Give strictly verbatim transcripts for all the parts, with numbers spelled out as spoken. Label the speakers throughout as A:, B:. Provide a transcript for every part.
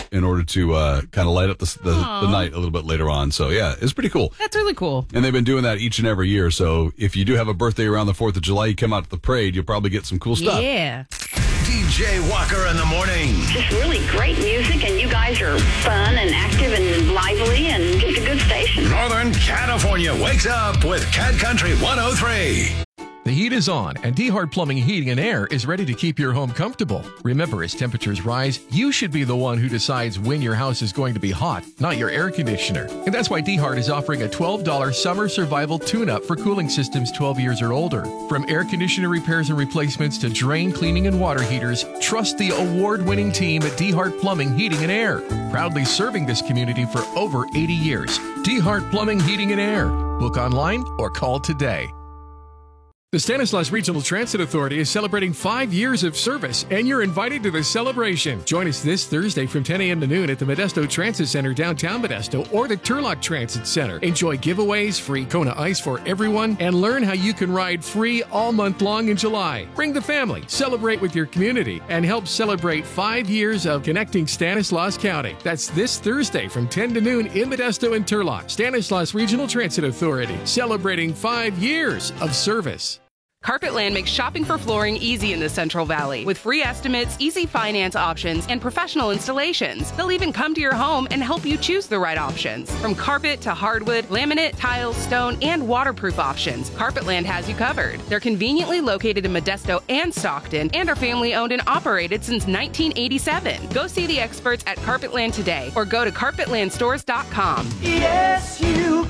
A: in order to uh, kind of light up the, the, the night a little bit later on. So, yeah, it's pretty cool.
B: That's really cool.
A: And they've been doing that each and every year. So if you do have a birthday around the fourth of July, you come out to the parade, you'll probably get some cool stuff.
B: Yeah.
C: D J Walker in the morning.
D: Just really great music, and you guys are fun and active and lively and just a good station.
C: Northern California wakes up with Cat Country one oh three.
E: The heat is on, and DeHart Plumbing, Heating, and Air is ready to keep your home comfortable. Remember, as temperatures rise, you should be the one who decides when your house is going to be hot, not your air conditioner. And that's why DeHart is offering a twelve dollars summer survival tune-up for cooling systems twelve years or older. From air conditioner repairs and replacements to drain cleaning and water heaters, trust the award-winning team at DeHart Plumbing, Heating, and Air, proudly serving this community for over eighty years. DeHart Plumbing, Heating, and Air. Book online or call today. The Stanislaus Regional Transit Authority is celebrating five years of service, and you're invited to the celebration. Join us this Thursday from ten a.m. to noon at the Modesto Transit Center, downtown Modesto, or the Turlock Transit Center. Enjoy giveaways, free Kona Ice for everyone, and learn how you can ride free all month long in July. Bring the family, celebrate with your community, and help celebrate five years of connecting Stanislaus County. That's this Thursday from ten to noon in Modesto and Turlock. Stanislaus Regional Transit Authority, celebrating five years of service.
B: Carpetland makes shopping for flooring easy in the Central Valley with free estimates, easy finance options, and professional installations. They'll even come to your home and help you choose the right options. From carpet to hardwood, laminate, tile, stone, and waterproof options, Carpetland has you covered. They're conveniently located in Modesto and Stockton and are family owned and operated since nineteen eighty-seven. Go see the experts at Carpetland today or go to carpetland stores dot com.
F: Yes, you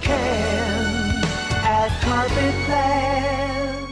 F: can at Carpetland.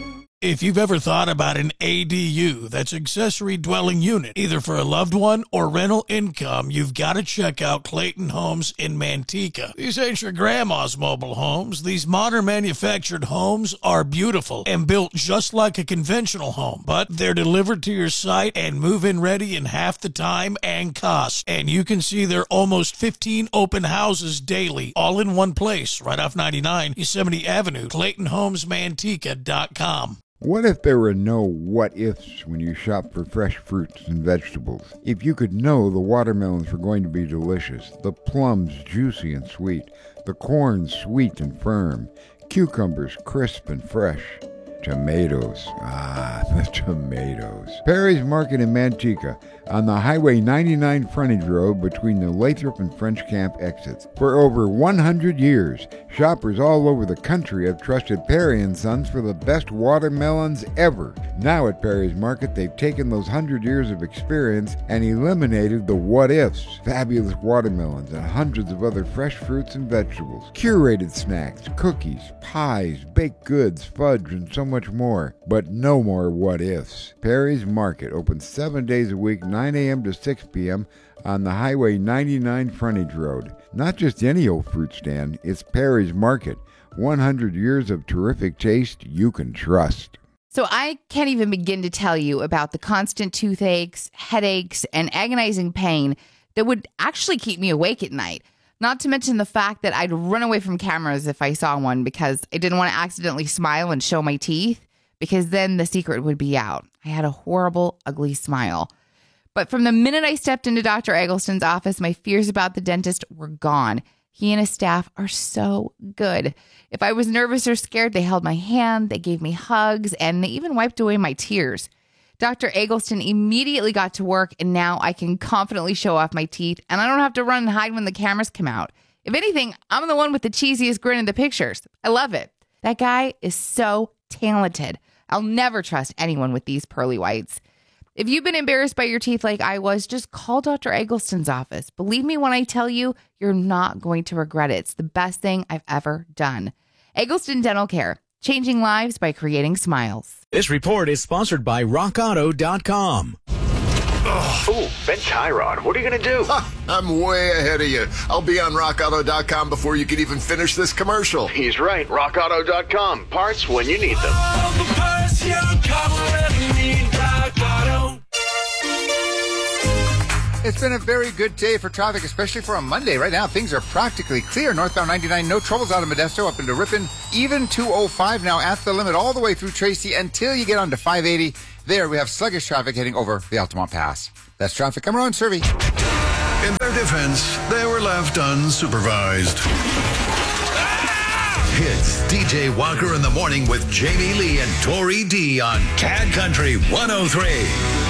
G: If you've ever thought about an A D U, that's accessory dwelling unit, either for a loved one or rental income, you've got to check out Clayton Homes in Manteca. These ain't your grandma's mobile homes. These modern manufactured homes are beautiful and built just like a conventional home, but they're delivered to your site and move-in ready in half the time and cost. And you can see their almost fifteen open houses daily, all in one place, right off ninety-nine Yosemite Avenue, clayton homes manteca dot com.
H: What if there were no what-ifs when you shop for fresh fruits and vegetables? If you could know the watermelons were going to be delicious, the plums juicy and sweet, the corn sweet and firm, cucumbers crisp and fresh, tomatoes, ah, the tomatoes. Perry's Market in Manteca on the Highway ninety-nine frontage road between the Lathrop and French Camp exits. For over one hundred years, shoppers all over the country have trusted Perry and Sons for the best watermelons ever. Now at Perry's Market, they've taken those one hundred years of experience and eliminated the what-ifs. Fabulous watermelons and hundreds of other fresh fruits and vegetables. Curated snacks, cookies, pies, baked goods, fudge, and so much more. But no more what-ifs. Perry's Market opens seven days a week, nine a.m. to six p.m. on the Highway ninety-nine frontage road. Not just any old fruit stand, it's Perry's Market. one hundred years of terrific taste you can trust.
I: So I can't even begin to tell you about the constant toothaches, headaches, and agonizing pain that would actually keep me awake at night. Not to mention the fact that I'd run away from cameras if I saw one because I didn't want to accidentally smile and show my teeth, because then the secret would be out. I had a horrible, ugly smile. But from the minute I stepped into Doctor Eggleston's office, my fears about the dentist were gone. He and his staff are so good. If I was nervous or scared, they held my hand, they gave me hugs, and they even wiped away my tears. Doctor Eggleston immediately got to work, and now I can confidently show off my teeth, and I don't have to run and hide when the cameras come out. If anything, I'm the one with the cheesiest grin in the pictures. I love it. That guy is so talented. I'll never trust anyone with these pearly whites. If you've been embarrassed by your teeth like I was, just call Doctor Eggleston's office. Believe me when I tell you, you're not going to regret it. It's the best thing I've ever done. Eggleston Dental Care, changing lives by creating smiles.
C: This report is sponsored by rock auto dot com.
J: Oh, Ben Tyrod, what are you going to do?
K: Ha, I'm way ahead of you. I'll be on rock auto dot com before you can even finish this commercial.
J: He's right. rock auto dot com. Parts when you need them.
F: All the parts you cover and need, Rock Auto.
L: It's been a very good day for traffic, especially for a Monday. Right now, things are practically clear. Northbound ninety-nine, no troubles out of Modesto up into Ripon. Even two oh five now at the limit all the way through Tracy until you get onto five eighty. There, we have sluggish traffic heading over the Altamont Pass. That's traffic. I'm Ron Servey.
C: And there defense, they were left unsupervised. It's D J Walker in the morning with Jamie Lee and Tori D on Cad Country one oh three.